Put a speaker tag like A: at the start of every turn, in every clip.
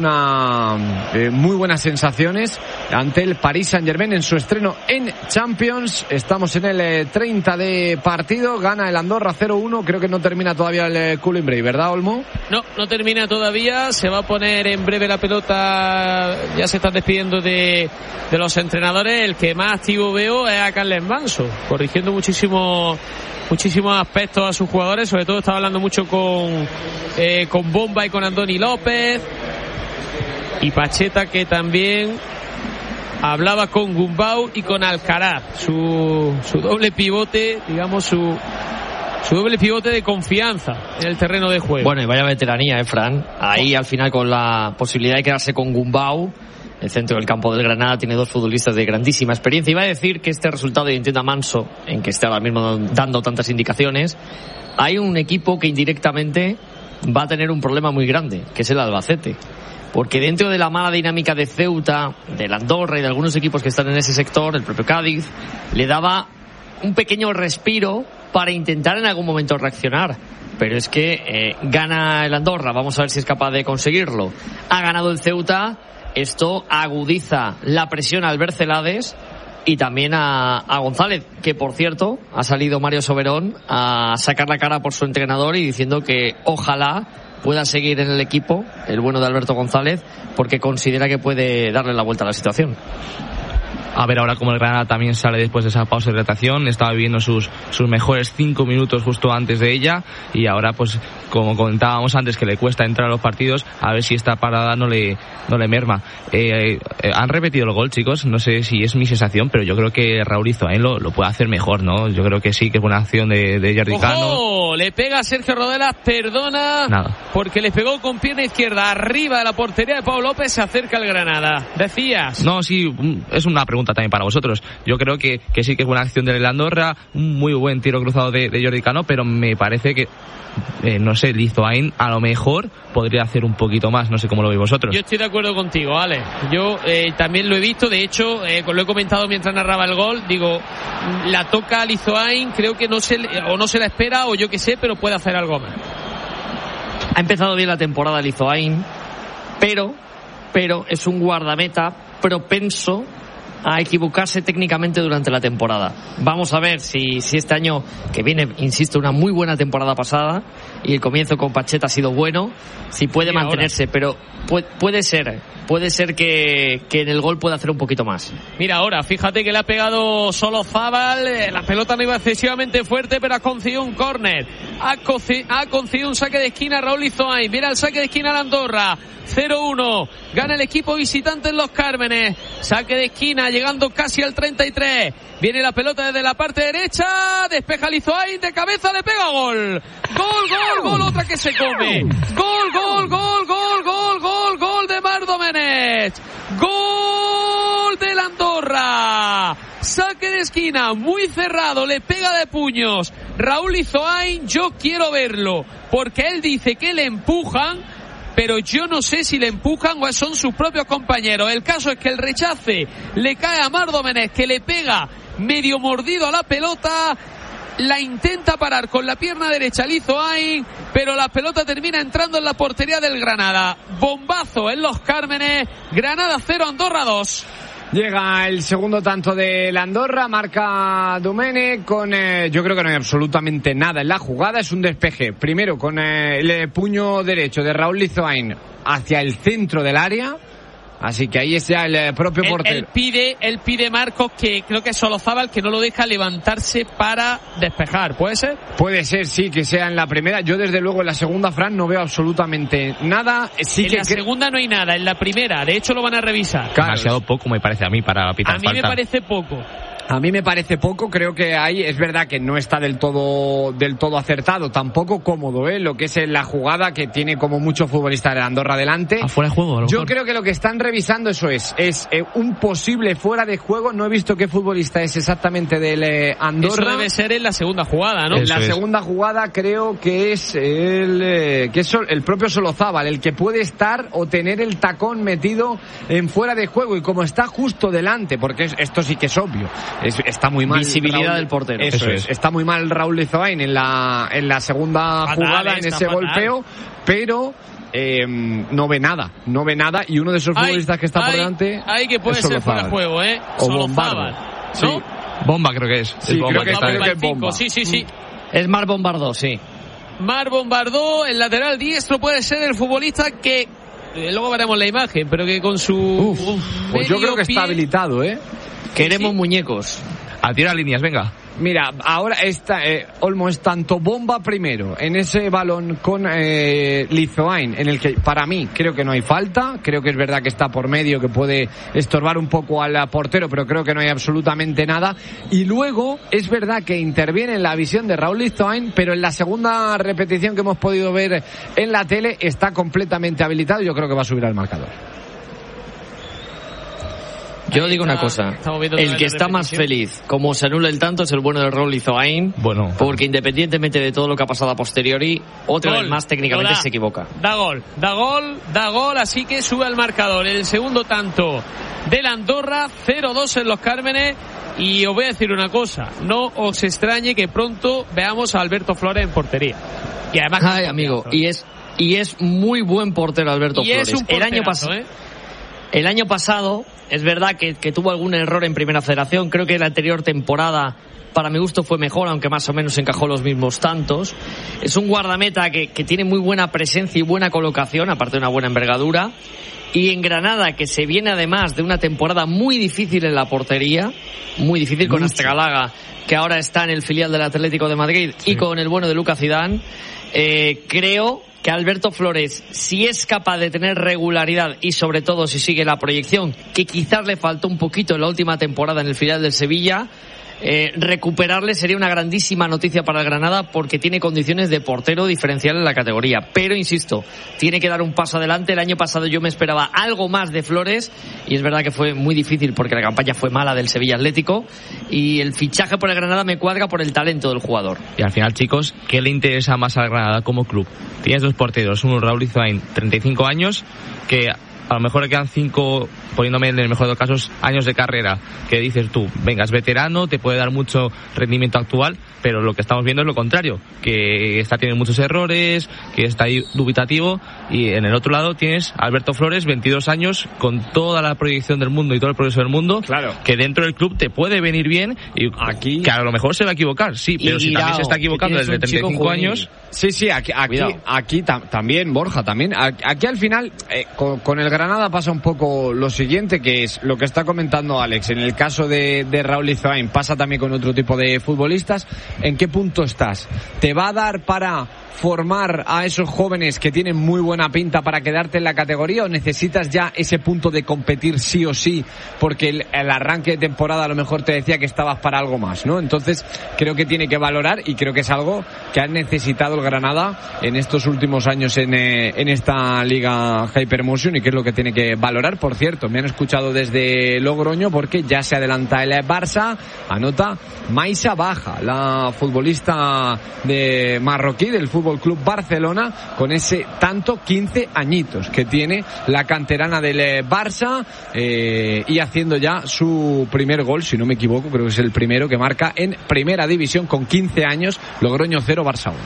A: Muy buenas sensaciones ante el Paris Saint-Germain en su estreno en Champions. Estamos en el 30 de partido, gana el Andorra 0-1, creo que no termina todavía el Cullen Bray, ¿verdad, Olmo?
B: No termina todavía, se va a poner en breve la pelota, ya se están despidiendo de los entrenadores. El que más activo veo es a Carles Manso, corrigiendo muchísimos aspectos a sus jugadores, sobre todo estaba hablando mucho con Bomba y con Andoni López. Y Pacheta, que también hablaba con Gumbau y con Alcaraz, su doble pivote, digamos, su doble pivote de confianza en el terreno de juego.
C: Bueno, y vaya veteranía, Fran. Ahí al final con la posibilidad de quedarse con Gumbau, el centro del campo del Granada tiene dos futbolistas de grandísima experiencia. Iba a decir que este resultado entienda Manso, en que está ahora mismo dando tantas indicaciones. Hay un equipo que indirectamente va a tener un problema muy grande, que es el Albacete. Porque dentro de la mala dinámica de Ceuta, del Andorra y de algunos equipos que están en ese sector, el propio Cádiz, le daba un pequeño respiro para intentar en algún momento reaccionar. Pero es que gana el Andorra, vamos a ver si es capaz de conseguirlo. Ha ganado el Ceuta, esto agudiza la presión al Bercelades y también a González, que por cierto ha salido Mario Soberón a sacar la cara por su entrenador y diciendo que ojalá pueda seguir en el equipo, el bueno de Alberto González, porque considera que puede darle la vuelta a la situación.
D: A ver ahora cómo el Granada también sale después de esa pausa de hidratación. Estaba viviendo sus mejores 5 minutos justo antes de ella, y ahora pues como comentábamos antes que le cuesta entrar a los partidos, a ver si esta parada no le merma. Han repetido el gol, chicos, no sé si es mi sensación, pero yo creo que Raúl Izoain lo puede hacer mejor, ¿no? Yo creo que sí, que es buena acción de Jordi Cano.
B: ¡Ojo! Le pega a Sergio Rodelas, perdona,
D: nada,
B: porque le pegó con pierna izquierda arriba de la portería de Pau López. Se acerca el Granada. ¿Decías?
D: No, sí, es una pregunta también para vosotros. Yo creo que sí que es buena acción del Andorra, un muy buen tiro cruzado de Jordi Cano, pero me parece que no sé, Izoain a lo mejor podría hacer un poquito más, no sé cómo lo veis vosotros.
B: Yo estoy de acuerdo contigo, Ale. Yo también lo he visto, de hecho, lo he comentado mientras narraba el gol, digo, la toca al Izoain, creo que no se la espera, o yo qué sé, pero puede hacer algo más.
C: Ha empezado bien la temporada el Izoain, pero es un guardameta propenso a equivocarse técnicamente durante la temporada. Vamos a ver si este año que viene, insisto, una muy buena temporada pasada, y el comienzo con Pacheta ha sido bueno, si puede mantenerse, pero puede ser que en el gol pueda hacer un poquito más.
B: Mira ahora, fíjate que le ha pegado Solozábal, la pelota no iba excesivamente fuerte, pero ha conseguido un córner, ha conseguido un saque de esquina Raúl Izoain. Mira el saque de esquina al Andorra, 0-1, gana el equipo visitante en Los Cármenes, saque de esquina llegando casi al 33, viene la pelota desde la parte derecha, despeja el Izoain de cabeza, le pega gol, gol, otra que se come, gol de Marc Domenech, gol del Andorra, saque de esquina muy cerrado, le pega de puños Raúl Izoain. Yo quiero verlo, porque él dice que le empujan, pero yo no sé si le empujan o son sus propios compañeros. El caso es que el rechace le cae a Marc Domenech, que le pega medio mordido a la pelota, la intenta parar con la pierna derecha al Izoain, pero la pelota termina entrando en la portería del Granada. Bombazo en Los Cármenes, Granada 0, Andorra 2.
A: Llega el segundo tanto de la Andorra, marca Domenech con yo creo que no hay absolutamente nada en la jugada, es un despeje primero con el puño derecho de Raúl Izoain hacia el centro del área, así que ahí es ya el propio portero.
B: Él pide Marcos, que creo que es Solozábal, que no lo deja levantarse para despejar, ¿puede ser? Puede ser, sí, que sea en la primera. Yo desde luego en la segunda, Fran, no veo absolutamente nada. Sí, en la segunda no hay nada, en la primera, de hecho lo van a revisar.
D: Claro. Demasiado poco me parece a mí para pitar falta.
B: A mí me parece poco.
A: A mí me parece poco, creo que ahí es verdad que no está del todo acertado, tampoco cómodo, lo que es la jugada, que tiene como muchos futbolistas de Andorra delante.
D: Fuera de juego, a lo mejor.
A: Yo creo que lo que están revisando es un posible fuera de juego. No he visto qué futbolista es exactamente del Andorra.
B: Eso debe ser en la segunda jugada, ¿no?
A: En la segunda jugada creo que es el propio Solozábal, el que puede estar o tener el tacón metido en fuera de juego, y como está justo delante, porque esto sí que es obvio. Está muy mal.
C: Visibilidad del portero.
A: Eso es. Está muy mal Raúl Izoain en la segunda jugada, en ese golpeo, pero no ve nada, y uno de esos futbolistas que está por delante
B: hay que puede ser fuera de juego,
A: o Bombardo,
B: ¿no?
A: Sí.
D: Bomba creo que es.
A: Sí,
D: Bomba,
A: creo que es Bomba.
B: Sí.
C: Es Marc Bombardó, sí.
B: Marc Bombardó, el lateral diestro, puede ser el futbolista que luego veremos la imagen, pero que con su
A: pues yo creo que está habilitado,
C: Queremos muñecos.
D: A tirar líneas, venga.
A: Mira, ahora Olmo es tanto bomba primero en ese balón con Lizoain, en el que para mí creo que no hay falta, creo que es verdad que está por medio, que puede estorbar un poco al portero, pero creo que no hay absolutamente nada. Y luego es verdad que interviene en la visión de Raúl Lizoain, pero en la segunda repetición que hemos podido ver en la tele está completamente habilitado y yo creo que va a subir al marcador.
C: Yo digo una cosa, el que está más feliz, como se anula el tanto, es el bueno de Raúl Lizoain, porque independientemente de todo lo que ha pasado a posteriori, otra vez más técnicamente se equivoca.
B: Da gol, así que sube al marcador. El segundo tanto del Andorra, 0-2 en Los Cármenes, y os voy a decir una cosa, no os extrañe que pronto veamos a Alberto Flores en portería. Y además,
C: ay, amigo, y es muy buen portero Alberto Flores.
B: Es un
C: el año pasado, es verdad que tuvo algún error en Primera Federación. Creo que la anterior temporada, para mi gusto, fue mejor, aunque más o menos encajó los mismos tantos. Es un guardameta que tiene muy buena presencia y buena colocación, aparte de una buena envergadura. Y en Granada, que se viene además de una temporada muy difícil en la portería, muy difícil con Astragalaga, que ahora está en el filial del Atlético de Madrid, y con el bueno de Lucas Zidane, creo que Alberto Flores, si es capaz de tener regularidad y sobre todo si sigue la proyección, que quizás le faltó un poquito en la última temporada en el filial del Sevilla, recuperarle sería una grandísima noticia para el Granada, porque tiene condiciones de portero diferencial en la categoría. Pero insisto, tiene que dar un paso adelante. El año pasado yo me esperaba algo más de Flores, y es verdad que fue muy difícil porque la campaña fue mala del Sevilla Atlético, y el fichaje por el Granada me cuadra por el talento del jugador.
D: Y al final, chicos, ¿qué le interesa más al Granada como club? Tienes dos porteros, uno Raúl Lizoain, 35 años, que a lo mejor le quedan 5, poniéndome en el mejor de los casos, años de carrera, que dices tú, venga, es veterano, te puede dar mucho rendimiento actual, pero lo que estamos viendo es lo contrario, que está teniendo muchos errores, que está ahí dubitativo. Y en el otro lado tienes a Alberto Flores, 22 años, con toda la proyección del mundo y todo el progreso del mundo,
A: claro,
D: que dentro del club te puede venir bien, y aquí, que a lo mejor se va a equivocar, sí, pero si también se está equivocando desde 35 años...
A: Sí, aquí también, Borja, también. Aquí al final, con el Granada pasa un poco lo siguiente, que es lo que está comentando Alex. En el caso de Raúl Lizoain pasa también con otro tipo de futbolistas. ¿En qué punto estás? ¿Te va a dar para formar a esos jóvenes que tienen muy buena pinta para quedarte en la categoría, o necesitas ya ese punto de competir sí o sí, porque el arranque de temporada a lo mejor te decía que estabas para algo más, ¿no? Entonces creo que tiene que valorar, y creo que es algo que ha necesitado el Granada en estos últimos años en esta Liga Hypermotion, y que es lo que tiene que valorar. Por cierto, me han escuchado desde Logroño, porque ya se adelanta el Barça, anota Maisa Baja, la futbolista de marroquí del Fútbol Club Barcelona, con ese tanto, 15 añitos que tiene la canterana del Barça, y haciendo ya su primer gol, si no me equivoco, creo que es el primero que marca en Primera División con 15 años. Logroño 0, Barça 1.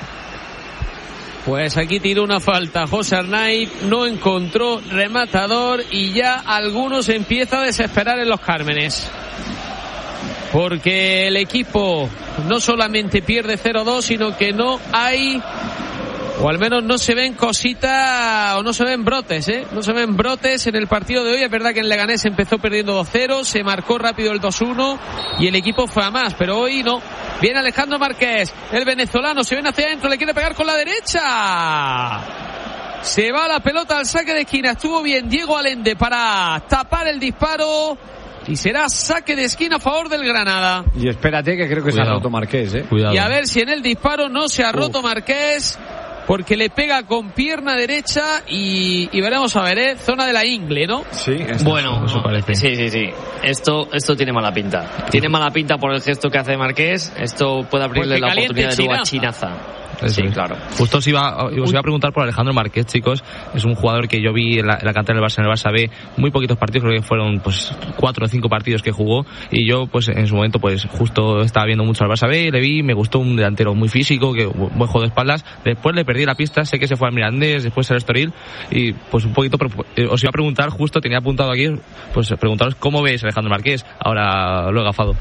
B: Pues aquí tiró una falta José Arnaiz, no encontró rematador, y ya algunos empieza a desesperar en Los Cármenes, porque el equipo no solamente pierde 0-2, sino que no hay, o al menos no se ven cositas, o no se ven brotes, no se ven brotes en el partido de hoy. Es verdad que en Leganés empezó perdiendo 2-0, se marcó rápido el 2-1 y el equipo fue a más, pero hoy no. Viene Alejandro Márquez, el venezolano, se viene hacia adentro, le quiere pegar con la derecha, se va la pelota al saque de esquina. Estuvo bien Diego Allende para tapar el disparo, y será saque de esquina a favor del Granada.
A: Y espérate, que creo que se ha roto Márquez,
B: Cuidado. Y a ver si en el disparo no se ha roto Márquez, porque le pega con pierna derecha, y veremos a ver, zona de la ingle, ¿no?
A: Sí,
C: bueno,
D: eso parece.
C: Sí. Esto tiene mala pinta. Tiene mala pinta por el gesto que hace Márquez. Esto puede abrirle la oportunidad de nuevo a Chinaza. Sí, claro.
D: Justo os iba a preguntar por Alejandro Marqués, chicos. Es un jugador que yo vi en la cantera del Barça, en el Barça B, muy poquitos partidos, creo que fueron pues 4 o 5 partidos que jugó, y yo pues en su momento pues justo estaba viendo mucho al Barça B, le vi, me gustó, un delantero muy físico, que buen juego de espaldas. Después le perdí la pista, sé que se fue al Mirandés, después al Estoril, y pues un poquito os iba a preguntar, justo tenía apuntado aquí, pues preguntaros cómo veis a Alejandro Marqués, ahora lo he agafado.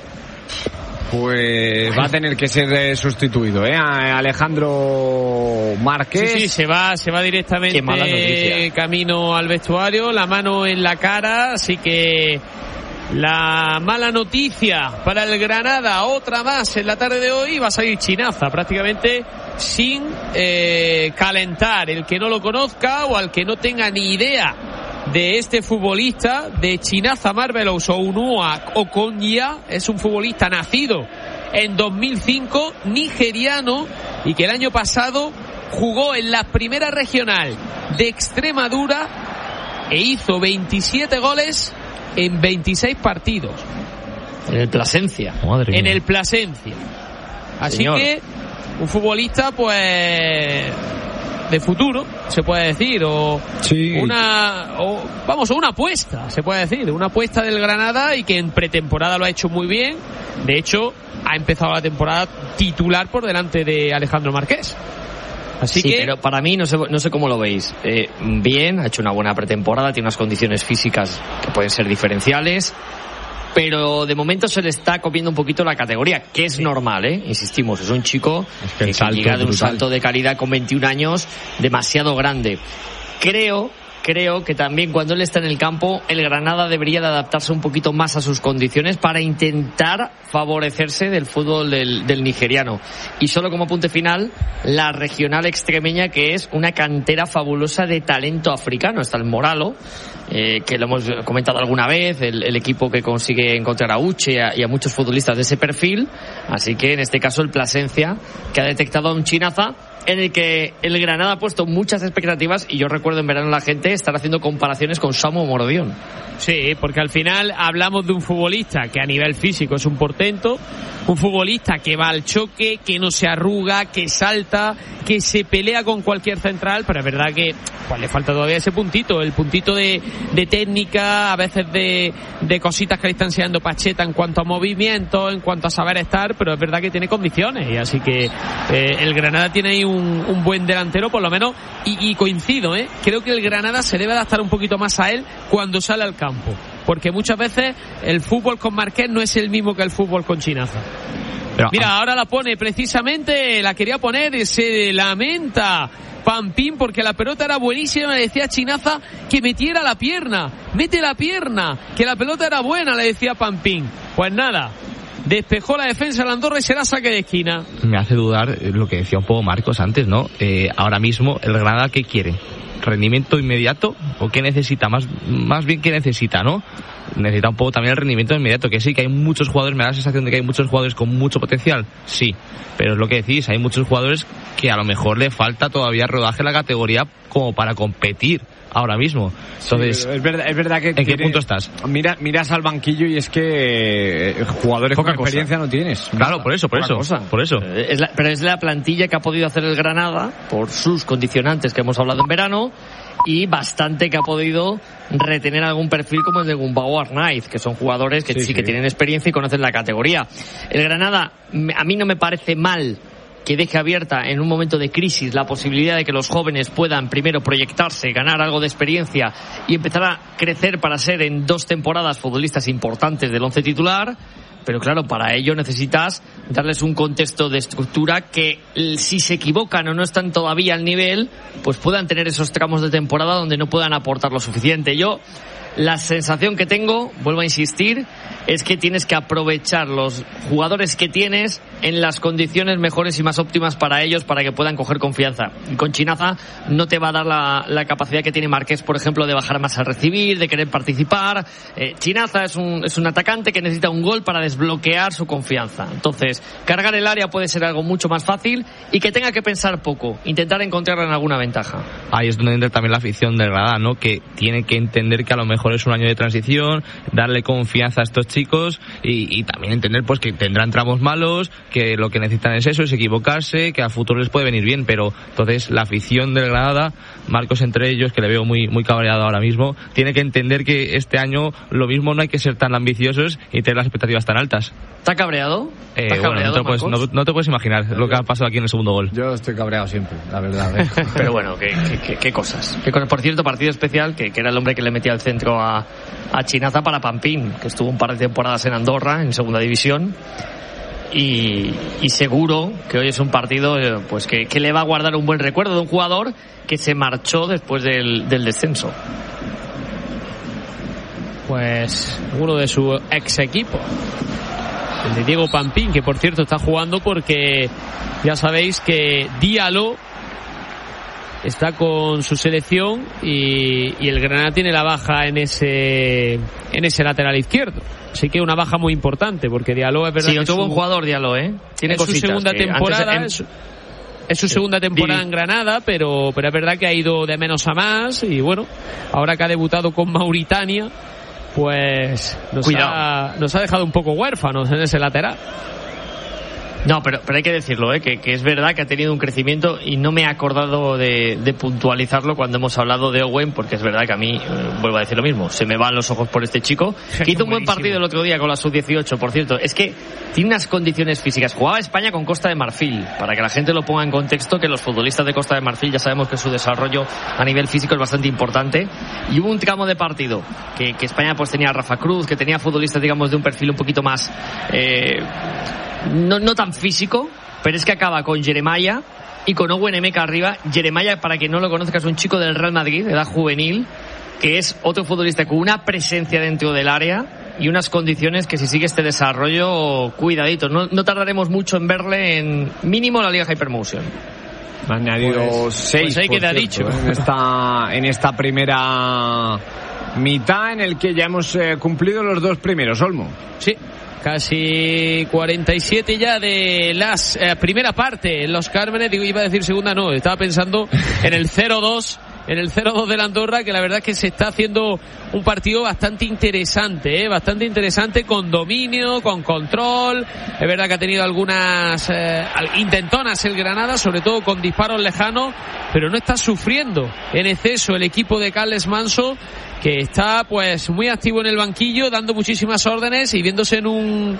A: Pues va a tener que ser sustituido, a Alejandro Marqués.
B: Sí, se va directamente camino al vestuario, la mano en la cara, así que la mala noticia para el Granada, otra más en la tarde de hoy, va a salir Chinaza prácticamente sin calentar. El que no lo conozca o al que no tenga ni idea de este futbolista, de Chinaza Marvelous Ounua Okonya, es un futbolista nacido en 2005, nigeriano, y que el año pasado jugó en la primera regional de Extremadura e hizo 27 goles en 26 partidos.
C: En el Plasencia.
D: Madre
B: en
D: mía.
B: el Plasencia. Así
C: Señor.
B: que un futbolista pues de futuro, se puede decir, una apuesta, se puede decir, una apuesta del Granada, y que en pretemporada lo ha hecho muy bien. De hecho, ha empezado la temporada titular por delante de Alejandro Marqués. Así que,
C: pero para mí, no sé cómo lo veis. Bien, ha hecho una buena pretemporada, tiene unas condiciones físicas que pueden ser diferenciales, pero de momento se le está copiando un poquito la categoría, que es normal, insistimos, es un chico que llega de un salto de calidad con 21 años demasiado grande. Creo que también cuando él está en el campo, el Granada debería de adaptarse un poquito más a sus condiciones para intentar favorecerse del fútbol del nigeriano. Y solo como apunte final, la regional extremeña, que es una cantera fabulosa de talento africano. Está el Moralo, que lo hemos comentado alguna vez, el equipo que consigue encontrar a Uche y a muchos futbolistas de ese perfil. Así que en este caso el Plasencia, que ha detectado a un Chinaza en el que el Granada ha puesto muchas expectativas, y yo recuerdo en verano la gente estar haciendo comparaciones con Samu Morodion.
B: Sí, porque al final hablamos de un futbolista que a nivel físico es un portento, un futbolista que va al choque, que no se arruga, que salta, que se pelea con cualquier central, pero es verdad que pues le falta todavía ese puntito, el puntito de técnica, a veces de cositas que le están enseñando Pacheta en cuanto a movimiento, en cuanto a saber estar, pero es verdad que tiene condiciones, y así que el Granada tiene ahí un buen delantero por lo menos, y coincido, creo que el Granada se debe adaptar un poquito más a él cuando sale al campo, porque muchas veces el fútbol con Marqués no es el mismo que el fútbol con Chinaza. Pero, mira, ahora la pone precisamente, la quería poner, y se lamenta Pampín porque la pelota era buenísima, le decía Chinaza que metiera la pierna, mete la pierna, que la pelota era buena, le decía Pampín. Pues nada, despejó la defensa de Andorra y será saque de esquina.
D: Me hace dudar lo que decía un poco Marcos antes, ¿no? Ahora mismo el Granada, ¿qué quiere? ¿Rendimiento inmediato? ¿O qué necesita? Más bien, ¿qué necesita, no? Necesita un poco también el rendimiento inmediato, que sí, que hay muchos jugadores, me da la sensación de que hay muchos jugadores con mucho potencial, sí, pero es lo que decís, hay muchos jugadores que a lo mejor le falta todavía rodaje en la categoría como para competir ahora mismo. Entonces,
A: sí, es verdad que
D: ¿en qué punto estás?
A: Miras al banquillo y es que jugadores
C: Poca
A: con experiencia no tienes.
D: Claro, por eso.
C: Pero es la plantilla que ha podido hacer el Granada por sus condicionantes que hemos hablado en verano, y bastante que ha podido retener algún perfil como el de Gumbau Arnaiz, que son jugadores que sí que tienen experiencia y conocen la categoría. El Granada, a mí no me parece mal que deje abierta en un momento de crisis la posibilidad de que los jóvenes puedan primero proyectarse, ganar algo de experiencia y empezar a crecer para ser en 2 temporadas futbolistas importantes del 11 titular. Pero claro, para ello necesitas darles un contexto de estructura que, si se equivocan o no están todavía al nivel, pues puedan tener esos tramos de temporada donde no puedan aportar lo suficiente. La sensación que tengo, vuelvo a insistir, es que tienes que aprovechar los jugadores que tienes en las condiciones mejores y más óptimas para ellos, para que puedan coger confianza. Y con Chinaza no te va a dar la capacidad que tiene Marqués, por ejemplo, de bajar más al recibir, de querer participar. Chinaza es un atacante que necesita un gol para desbloquear su confianza. Entonces, cargar el área puede ser algo mucho más fácil y que tenga que pensar poco, intentar encontrarle en alguna ventaja.
D: Ahí es donde entra también la afición del Granada, ¿no? Que tiene que entender que a lo mejor mejor es un año de transición, darle confianza a estos chicos y también entender pues que tendrán tramos malos, que lo que necesitan es eso, es equivocarse, que a futuro les puede venir bien, pero entonces la afición del Granada, Marcos entre ellos, que le veo muy, muy cabreado ahora mismo, tiene que entender que este año lo mismo no hay que ser tan ambiciosos y tener las expectativas tan altas.
C: ¿Está cabreado?
D: Bueno, no te puedes imaginar lo que ha pasado aquí en el segundo gol.
A: Yo estoy cabreado siempre, la verdad.
C: Pero bueno, qué cosas. Por cierto, partido especial, que era el hombre que le metía al centro a Chinaza para Pampín, que estuvo un par de temporadas en Andorra, en segunda división. Y seguro que hoy es un partido pues que le va a guardar un buen recuerdo de un jugador que se marchó después del descenso.
B: Pues uno de su ex equipo, el de Diego Pampín, que por cierto está jugando porque ya sabéis que Diallo está con su selección y el Granada tiene la baja en ese lateral izquierdo. Así que una baja muy importante, porque Diallo es verdad.
C: Sí, otro buen jugador Diallo, tiene
B: su segunda temporada. Es su segunda temporada en Granada, pero es verdad que ha ido de menos a más. Y bueno, ahora que ha debutado con Mauritania, pues nos ha dejado un poco huérfanos en ese lateral.
C: No, pero hay que decirlo, que es verdad que ha tenido un crecimiento y no me he acordado de puntualizarlo cuando hemos hablado de Owen, porque es verdad que a mí, vuelvo a decir lo mismo, se me van los ojos por este chico, que hizo un buen partido el otro día con la Sub-18, por cierto. Es que tiene unas condiciones físicas. Jugaba España con Costa de Marfil, para que la gente lo ponga en contexto, que los futbolistas de Costa de Marfil ya sabemos que su desarrollo a nivel físico es bastante importante, y hubo un tramo de partido que España pues tenía a Rafa Cruz, que tenía futbolistas digamos de un perfil un poquito más no tan físico, pero es que acaba con Jeremiah y con Owen Emeka arriba. Jeremiah, para quien no lo conozca, es un chico del Real Madrid, de edad juvenil, que es otro futbolista con una presencia dentro del área y unas condiciones que si sigue este desarrollo, cuidadito, no tardaremos mucho en verle en mínimo la Liga Hypermotion.
A: Me han añadido 6,
B: pues ahí queda dicho,
A: en esta primera mitad, en el que ya hemos cumplido los 2 primeros, Olmo.
B: Sí, casi 47 ya de las primera parte en los Cármenes. Iba a decir segunda, no, estaba pensando en el 0-2 del Andorra, que la verdad es que se está haciendo un partido bastante interesante, con dominio, con control. Es verdad que ha tenido algunas intentonas el Granada, sobre todo con disparos lejanos, pero no está sufriendo en exceso el equipo de Carles Manso, que está pues muy activo en el banquillo, dando muchísimas órdenes y viéndose en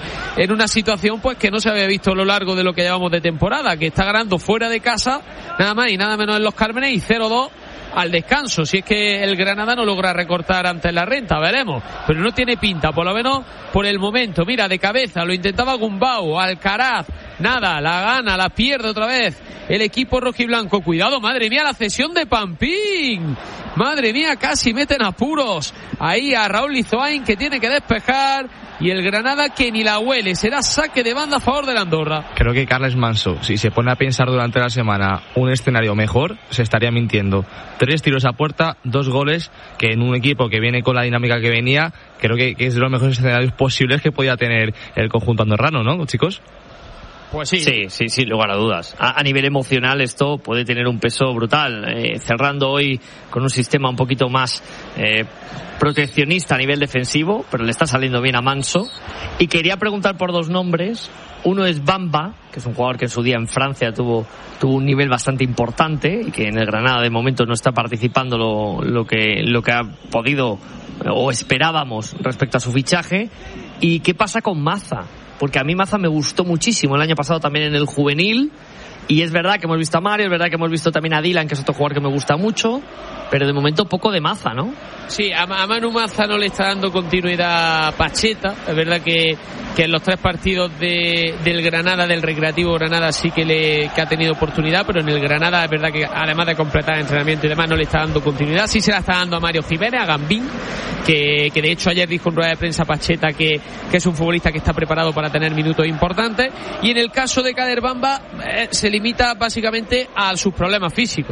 B: una situación pues que no se había visto a lo largo de lo que llevamos de temporada, que está ganando fuera de casa, nada más y nada menos en los Cármenes, y 0-2 al descanso, si es que el Granada no logra recortar ante la renta, veremos, pero no tiene pinta, por lo menos por el momento. Mira, de cabeza lo intentaba Gumbau, Alcaraz, nada, la gana, la pierde otra vez el equipo rojiblanco. Cuidado, madre mía, la cesión de Pampín, madre mía, casi meten apuros ahí a Raúl Lizoain, que tiene que despejar, y el Granada que ni la huele. Será saque de banda a favor del Andorra.
D: Creo que Carles Manso, si se pone a pensar durante la semana un escenario mejor, se estaría mintiendo. 3 tiros a puerta, 2 goles, que en un equipo que viene con la dinámica que venía, creo que es de los mejores escenarios posibles que podía tener el conjunto andorrano, ¿no, chicos?
C: Pues sí, sin lugar a dudas. A nivel emocional esto puede tener un peso brutal. Cerrando hoy con un sistema un poquito más proteccionista a nivel defensivo, pero le está saliendo bien a Manso. Y quería preguntar por 2 nombres. Uno es Bamba, que es un jugador que en su día en Francia tuvo un nivel bastante importante y que en el Granada de momento no está participando lo que ha podido o esperábamos respecto a su fichaje. ¿Y qué pasa con Maza? Porque a mí Maza me gustó muchísimo el año pasado también en el juvenil, y es verdad que hemos visto a Mario, es verdad que hemos visto también a Dylan, que es otro jugador que me gusta mucho, pero de momento poco de Maza, ¿no?
B: Sí, a Manu Maza no le está dando continuidad Pacheta. Es verdad que en los 3 partidos del Granada, del Recreativo Granada, sí que ha tenido oportunidad, pero en el Granada es verdad que además de completar el entrenamiento y demás no le está dando continuidad. Sí se la está dando a Mario Jiménez, a Gambín, que de hecho ayer dijo en rueda de prensa Pacheta que es un futbolista que está preparado para tener minutos importantes. Y en el caso de Kader Bamba se limita básicamente a sus problemas físicos.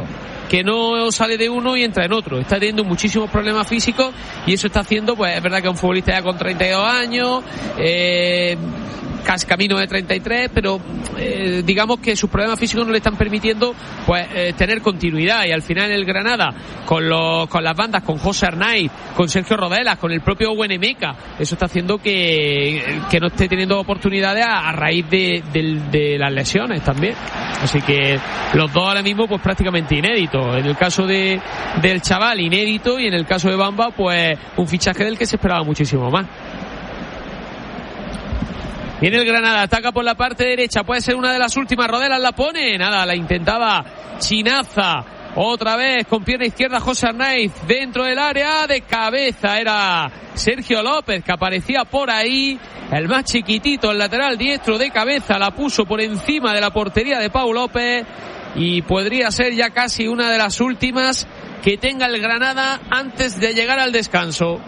B: que no sale de uno y entra en otro. Está teniendo muchísimos problemas físicos y eso está haciendo, pues es verdad que es un futbolista ya con 32 años, casi camino de 33, pero digamos que sus problemas físicos no le están permitiendo pues tener continuidad, y al final el Granada con las bandas, con José Arnaiz, con Sergio Rodelas, con el propio Buenemeka, eso está haciendo que no esté teniendo oportunidades a raíz de las lesiones también. Así que los dos ahora mismo pues prácticamente inéditos. En el caso del chaval, inédito, y en el caso de Bamba, pues un fichaje del que se esperaba muchísimo más. Viene el Granada, ataca por la parte derecha, puede ser una de las últimas. Rodelas la pone, nada, la intentaba Chinaza, otra vez con pierna izquierda José Arnaiz dentro del área, de cabeza era Sergio López, que aparecía por ahí, el más chiquitito, el lateral diestro, de cabeza, la puso por encima de la portería de Pau López, y podría ser ya casi una de las últimas que tenga el Granada antes de llegar al descanso.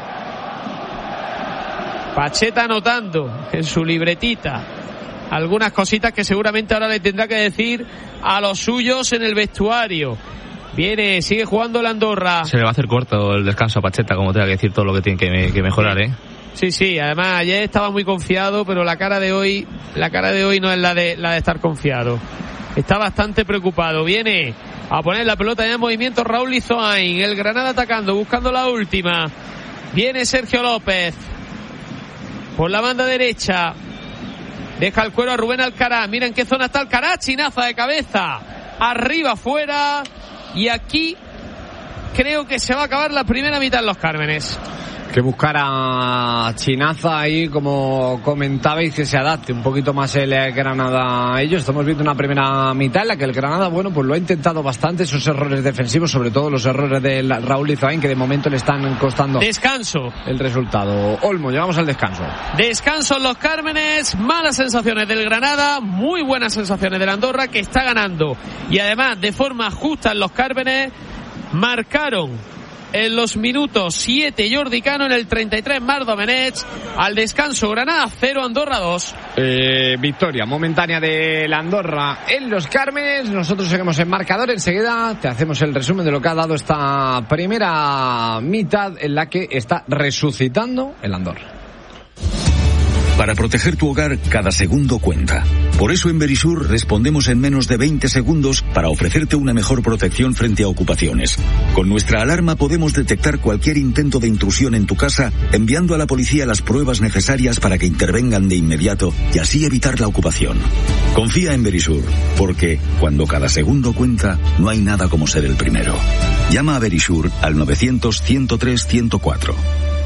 B: Pacheta anotando en su libretita algunas cositas que seguramente ahora le tendrá que decir a los suyos en el vestuario. Sigue jugando el Andorra.
D: Se le va a hacer corto el descanso a Pacheta, como tenga que decir todo lo que tiene que mejorar, ¿eh?
B: Sí, además ayer estaba muy confiado, pero la cara de hoy no es la de estar confiado. Está bastante preocupado. Viene a poner la pelota ya en movimiento Raúl Lizoain. El Granada atacando, buscando la última. Viene Sergio López por la banda derecha, deja el cuero a Rubén Alcaraz. Mira en qué zona está Alcaraz, chinaza de cabeza, arriba, fuera, y aquí creo que se va a acabar la primera mitad en Los Cármenes.
A: Que buscar a Chinaza ahí, como comentabais, que se adapte un poquito más el Granada a ellos. Estamos viendo una primera mitad en la que el Granada, bueno, pues lo ha intentado bastante, esos errores defensivos, sobre todo los errores de Raúl Lizoain, que de momento le están costando
B: descanso
A: el resultado. Olmo, llegamos al descanso.
B: Descanso en Los Cármenes, malas sensaciones del Granada, muy buenas sensaciones del Andorra, que está ganando, y además de forma justa en Los Cármenes. Marcaron en los minutos 7 Jordi Cano, en el 33 Marc Domenech. Al descanso Granada 0, Andorra 2.
A: Victoria momentánea de la Andorra en Los Cármenes. Nosotros seguimos en marcador. Enseguida te hacemos el resumen de lo que ha dado esta primera mitad, en la que está resucitando el Andorra.
E: Para proteger tu hogar, cada segundo cuenta. Por eso en Verisur respondemos en menos de 20 segundos para ofrecerte una mejor protección frente a ocupaciones. Con nuestra alarma podemos detectar cualquier intento de intrusión en tu casa, enviando a la policía las pruebas necesarias para que intervengan de inmediato y así evitar la ocupación. Confía en Verisur, porque cuando cada segundo cuenta, no hay nada como ser el primero. Llama a Verisur al 900-103-104.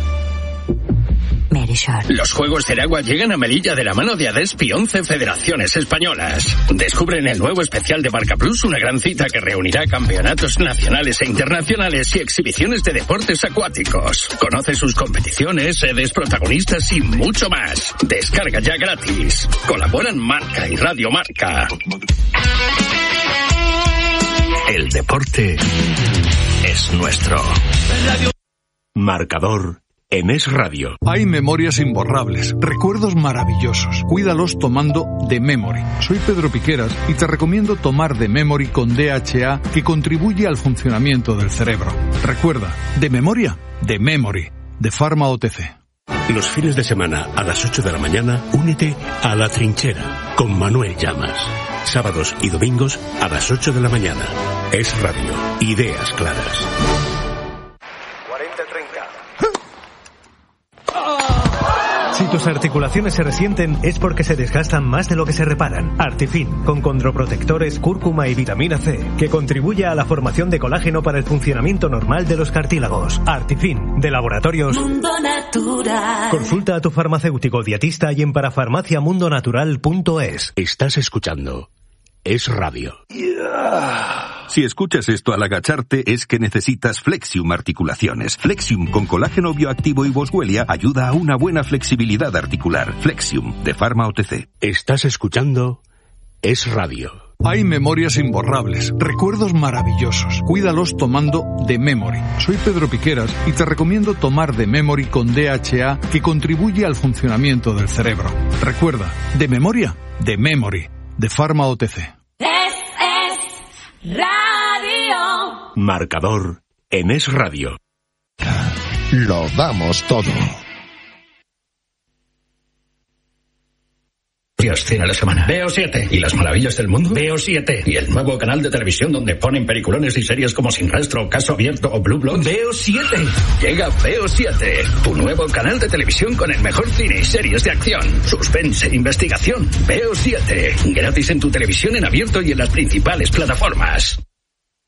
F: Los Juegos del Agua llegan a Melilla de la mano de ADESPI 11 federaciones españolas. Descubre en el nuevo especial de Marca Plus una gran cita que reunirá campeonatos nacionales e internacionales y exhibiciones de deportes acuáticos. Conoce sus competiciones, sedes, protagonistas y mucho más. Descarga ya gratis. Colaboran Marca y Radio Marca. El deporte es nuestro. Marcador en Es Radio.
G: Hay memorias imborrables, recuerdos maravillosos. Cuídalos tomando The Memory. Soy Pedro Piqueras y te recomiendo tomar The Memory con DHA, que contribuye al funcionamiento del cerebro. Recuerda, de memoria, The Memory, de Pharma OTC.
F: Los fines de semana a las 8 de la mañana, únete a La Trinchera con Manuel Llamas. Sábados y domingos a las 8 de la mañana. Es Radio. Ideas claras.
H: 40-30. Si tus articulaciones se resienten es porque se desgastan más de lo que se reparan. Artifin, con condroprotectores, cúrcuma y vitamina C, que contribuye a la formación de colágeno para el funcionamiento normal de los cartílagos. Artifin, de Laboratorios Mundo Natural. Consulta a tu farmacéutico dietista y en parafarmaciamundonatural.es.
F: Estás escuchando Es Radio.
E: Si escuchas esto al agacharte es que necesitas Flexium Articulaciones. Flexium con colágeno bioactivo y boswellia ayuda a una buena flexibilidad articular. Flexium, de Pharma OTC.
F: Estás escuchando Es Radio.
G: Hay memorias imborrables, recuerdos maravillosos. Cuídalos tomando The Memory. Soy Pedro Piqueras y te recomiendo tomar The Memory con DHA, que contribuye al funcionamiento del cerebro. Recuerda, de memoria, The Memory, de Pharma OTC.
I: Es Radio. Marcador en Es Radio.
J: Lo damos todo.
F: Cine a la semana. Veo 7. ¿Y las maravillas del mundo? Veo 7. ¿Y el nuevo canal de televisión donde ponen peliculones y series como Sin Rastro, Caso Abierto o Blue Blood? Veo 7. Llega Veo 7, tu nuevo canal de televisión con el mejor cine y series de acción, suspense, investigación. Veo 7. Gratis en tu televisión en abierto y en las principales plataformas.